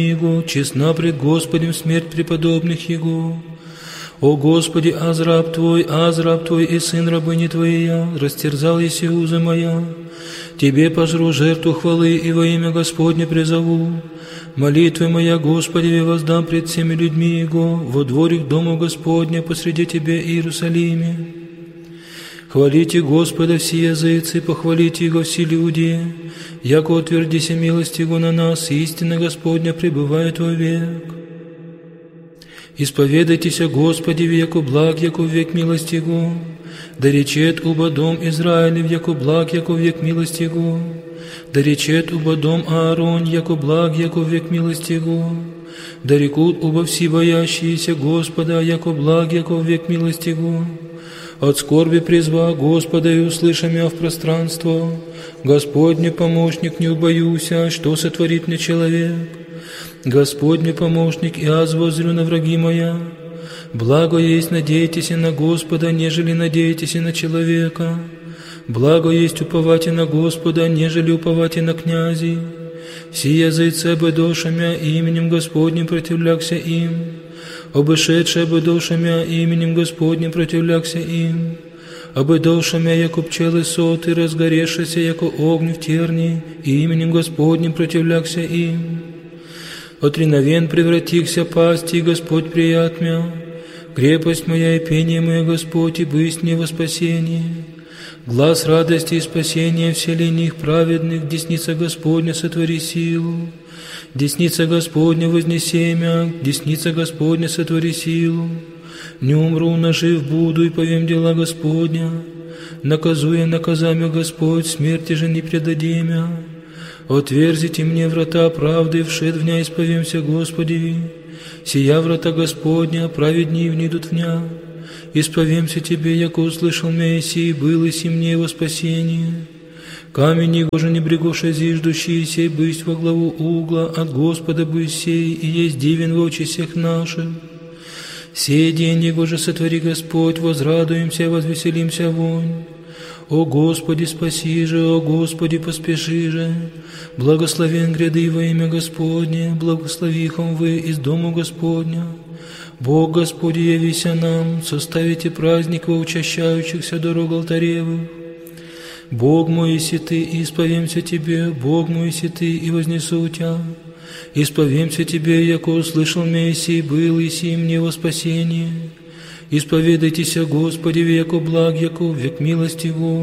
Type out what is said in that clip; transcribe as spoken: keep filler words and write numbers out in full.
Его, честна пред Господем смерть преподобных Его. О Господи, аз раб Твой, аз раб Твой и сын рабыни Твоей я, растерзал еси узы моя. Тебе пожру жертву хвалы и во имя Господне призову. Молитвы моя, Господи, воздам пред всеми людьми Его, во дворе к дому Господня посреди Тебе Иерусалиме. Хвалите Господа все языцы, похвалите Его все люди, яко утвердися милость Его на нас, и истина Господня пребывает вовек. Исповедайтесь о Господе, яко благ, яко век милость Его, да речет уба дом Израилев, яко благ, яко век милость Его, да речет уба дом Аарон, яко благ, яко век милость Его, да рекут уба все боящиеся Господа, яко благ, яко век милость Его. От скорби призва Господа и услыша мя в пространство. Господне помощник, не убоюся, что сотворит мне человек. Господне помощник, и аз воззрю на враги моя. Благо есть надейтесь на Господа, нежели надейтесь на человека. Благо есть уповать на Господа, нежели уповать на князи. Все языцы обыдошамя именем Господним противлякся им. Обышедшие обыдошамя именем Господним противлякся им. Обыдошамя, яко пчелы соты, разгорешися, яко огню в тернии, именем Господним противлякся им. От реновен превратихся пасти, и Господь прият мя. Крепость моя и пение мое, Господь, и бысть мне во спасение. Глаз радости и спасения вселенных их праведных, десница Господня сотвори силу. Десница Господня вознеси мя, десница Господня сотвори силу. Не умру, но жив буду, и повем дела Господня. Наказуя наказамя Господь, смерти же не предадим мя. Отверзите мне врата правды, вшед в ня исповемся Господи. Сия врата Господня, праведни внидут в ня. Исповемся Тебе, яко услышал мя и был и си мне во спасение. Камень его же не брегоша зиждущийся, бысть во главу угла, от Господа бысть сей, и есть дивен в очи всех наших. Сей день его же сотвори Господь, возрадуемся, возвеселимся вонь. О Господи, спаси же, о Господи, поспеши же. Благословен гряды во имя Господне, благословихом вы из дому Господня. Бог Господи, явися нам, составите праздник во учащающихся дорог алтаревых. Бог мой, иси Ты, и исповемся Тебе, Бог мой, иси Ты, и вознесу Тя. Исповемся Тебе, яко услышал мя иси, был иси мне во спасение. Исповедайтесь, Господи, яко благ, яко век милость Его.